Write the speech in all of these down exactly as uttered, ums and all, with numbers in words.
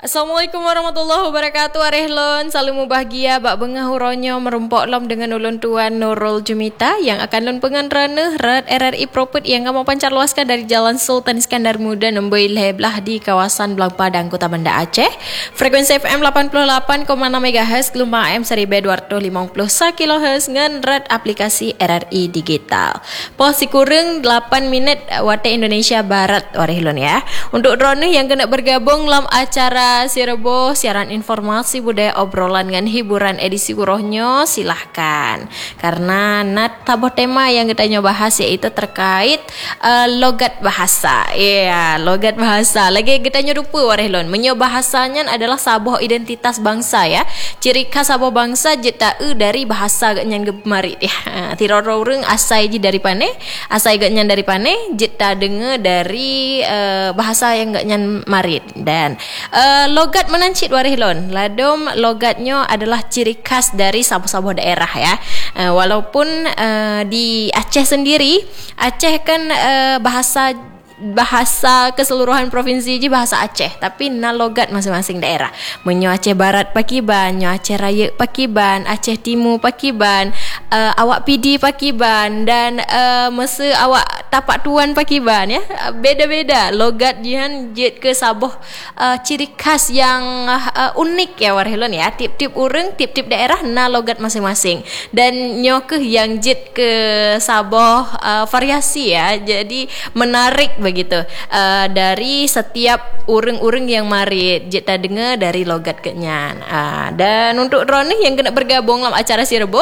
Assalamualaikum warahmatullahi wabarakatuh. Arehlon, selalu bahagia bak bengah huronyo merumpok lom dengan ulun tuan Nurul Jumita yang akan lon penganrana rat R R I Property yang kamu pancar luaskan dari Jalan Sultan Iskandar Muda Nemboi Leblah di kawasan Belang Padang, Kota Banda Aceh. Frekuensi F M lapan puluh lapan koma enam megahertz, gelombang A M seribu dua ratus lima puluh satu kilohertz dengan rat aplikasi R R I Digital. Pos kurang lapan minit waktu Indonesia Barat Arehlon ya. Untuk drone yang kena bergabung dalam acara Sirebo, siaran informasi budaya obrolan dengan hiburan edisi kurohnya, silahkan. Karena nat tabuh tema yang kita nyoba bahas iaitu terkait uh, logat bahasa. Ya, yeah, logat bahasa. Lagi kita nyorupa warehlon. Menyo bahasanya adalah sabuh identitas bangsa ya. Ciri khas sabuh bangsa jeta e dari bahasa ganyan gemarit ya. Uh, Tiroro urang asai ji dari pane, asai ganyan dari pane, jeta dengar dari uh, bahasa yang ganyan marit. Dan uh, logat menancit warehlon. Ladom logatnya adalah ciri khas dari sabuh-sabuh daerah ya. Uh, walaupun uh, di Aceh sendiri, Aceh kan uh, bahasa bahasa keseluruhan provinsi je bahasa Aceh, tapi na logat masing-masing daerah. Menyo Aceh Barat Pakiban, nyo Aceh Raya Pakiban, Aceh Timur Pakiban, uh, awak P D Pakiban dan uh, masa awak tapak tuan Pakiban ya. Beda-beda logat jihan jet ke sabuh uh, ciri khas yang uh, unik ya warehlon ya. Tip-tip urang, tip-tip daerah na logat masing-masing. Dan nyo ke yang jet ke sabuh uh, variasi ya. Jadi menarik begitu uh, dari setiap urang-urang yang marit jeta dengar dari logat kenyan. Uh, dan untuk drone yang kena bergabung dalam acara Sirebo,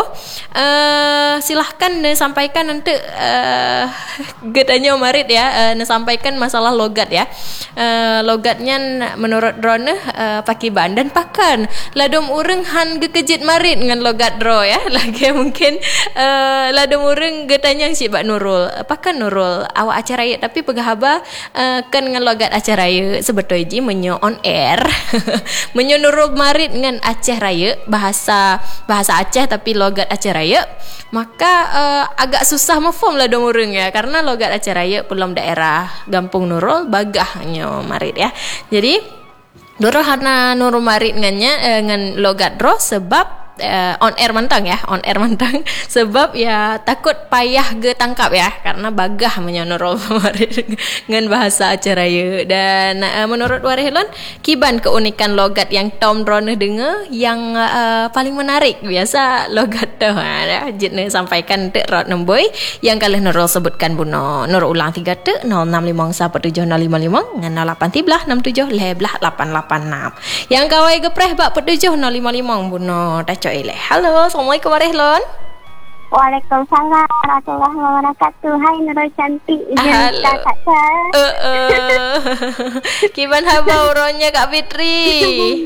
uh, silahkan uh, sampaikan nanti uh, getanya marit ya, uh, sampaikan masalah logat ya. Uh, logatnya menurut drone uh, Pakiban dan pakan ladom urang han gekejit marit dengan logat dro ya. Lagi mungkin uh, ladom urang getanya si Bak Nurul, pakan Nurul awak acara ya tapi pegah Uh, kan dengan logat Aceh Raya sebetulnya ji menyo on air menyo Nurul marit dengan Aceh Raya, bahasa bahasa Aceh tapi logat Aceh Raya, maka uh, agak susah mefom lah dong urang ya, karena logat Aceh Raya belum daerah Gampung Nurul bagahnya marit ya. Jadi Nurul hana Nurul marit ngannya uh, dengan logat dro sebab Uh, on air mantang ya, on air mantang sebab ya takut payah ge tangkap ya, karena bagah menyorol dengan bahasa Aceh Raya. Dan uh, menurut warehlon kiban keunikan logat yang Tom Drone dengar yang uh, paling menarik biasa logat tu ha jitne sampaikan te rot nemboi yang kalih Nurul sebutkan buno. Nur ulang tiga te nol enam lima satu tujuh nol lima lima ngan nol lapan tiblah enam tujuh leblah lapan lapan enam yang kawai gepreh bak petujuh nol lima lima buno taco. Halo, Assalamualaikum Arehlon. Waalaikumsalam warahmatullahi wabarakatuh. Hai Nurul cantik. Halo. Uh, uh. Kiban haba uronya Kak Fitri?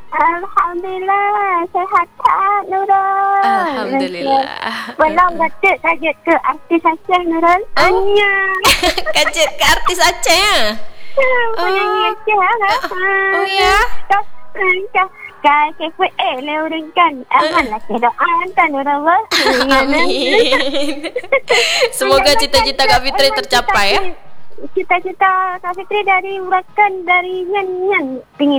Alhamdulillah, sehat tak Nurul? Alhamdulillah. Belum gadget gadget ke artis Aceh Nurul? Anya. Gadget ke artis Aceh? Penyanyi Aceh lah. Oh ya? Kan K F A leuring kan. Amanlah doa anta Nurul. Amin. Semoga cita-cita Kak Fitri tercapai ya. Cita-cita Kak Fitri dari urakan dari nyan-nyan pingin